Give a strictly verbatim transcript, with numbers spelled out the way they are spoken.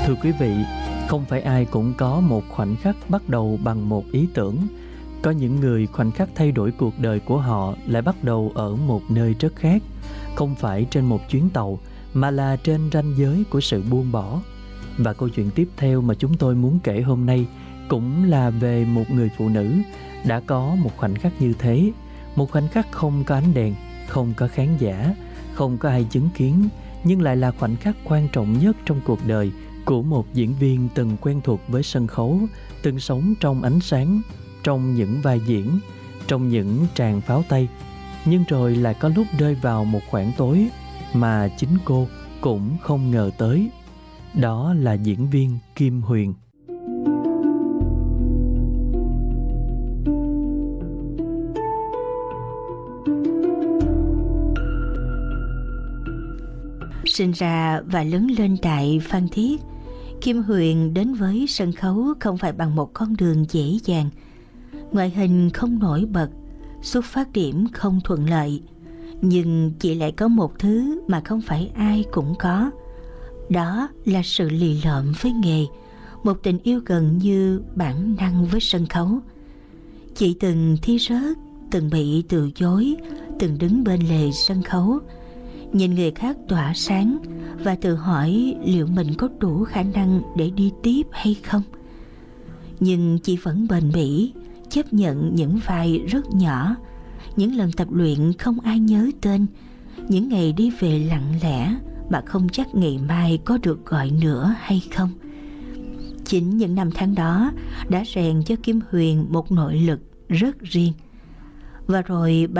Thưa quý vị, không phải ai cũng có một khoảnh khắc bắt đầu bằng một ý tưởng. Có những người khoảnh khắc thay đổi cuộc đời của họ lại bắt đầu ở một nơi rất khác. Không phải trên một chuyến tàu, mà là trên ranh giới của sự buông bỏ. Và câu chuyện tiếp theo mà chúng tôi muốn kể hôm nay cũng là về một người phụ nữ đã có một khoảnh khắc như thế. Một khoảnh khắc không có ánh đèn, không có khán giả, không có ai chứng kiến, nhưng lại là khoảnh khắc quan trọng nhất trong cuộc đời của một diễn viên từng quen thuộc với sân khấu, từng sống trong ánh sáng, trong những vai diễn, trong những tràng pháo tay. Nhưng rồi lại có lúc rơi vào một khoảng tối mà chính cô cũng không ngờ tới. Đó là diễn viên Kim Huyền. Sinh ra và lớn lên tại Phan Thiết, Kim Huyền đến với sân khấu không phải bằng một con đường dễ dàng. Ngoại hình không nổi bật, xuất phát điểm không thuận lợi, nhưng chị lại có một thứ mà không phải ai cũng có. Đó là sự lì lợm với nghề, một tình yêu gần như bản năng với sân khấu. Chị từng thi rớt, từng bị từ chối, từng đứng bên lề sân khấu, nhìn người khác tỏa sáng và tự hỏi liệu mình có đủ khả năng để đi tiếp hay không. Nhưng chị vẫn bền bỉ, chấp nhận những vai rất nhỏ, những lần tập luyện không ai nhớ tên, những ngày đi về lặng lẽ mà không chắc ngày mai có được gọi nữa hay không. Chính những năm tháng đó đã rèn cho Kim Huyền một nội lực rất riêng. Và rồi